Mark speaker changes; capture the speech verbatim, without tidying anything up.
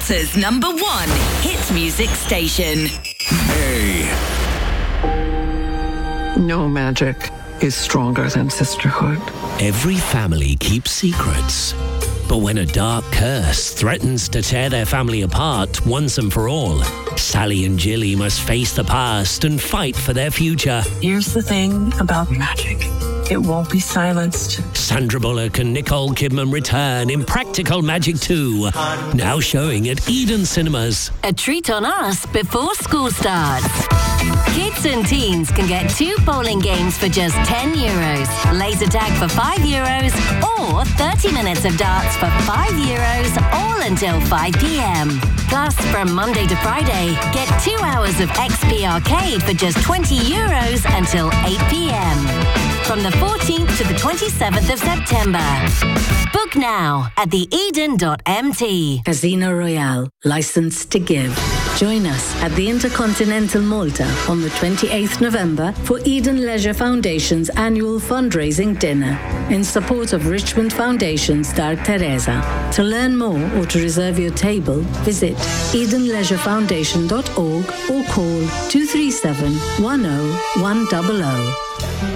Speaker 1: Malta's number one hit music station.
Speaker 2: Hey.
Speaker 3: No magic is stronger than sisterhood.
Speaker 4: Every family keeps secrets. But when a dark curse threatens to tear their family apart once and for all, Sally and Jilly must face the past and fight for their future.
Speaker 3: Here's the thing about magic. It won't be silenced.
Speaker 4: Sandra Bullock and Nicole Kidman return in Practical Magic two, now showing at Eden Cinemas.
Speaker 5: A treat on us before school starts. Kids and teens can get two bowling games for just ten euros, laser tag for five euros, or thirty minutes of darts for five euros, all until five p.m. Plus, from Monday to Friday, get two hours of X P Arcade for just twenty euros until eight p.m. From the fourteenth to the twenty-seventh of September. Book now at the eden dot m t.
Speaker 6: Casino Royale, licensed to give. Join us at the Intercontinental Malta on the twenty-eighth of November for Eden Leisure Foundation's annual fundraising dinner in support of Richmond Foundation's Dar Teresa. To learn more or to reserve your table, visit eden leisure foundation dot org or call two three seven, one zero one zero zero.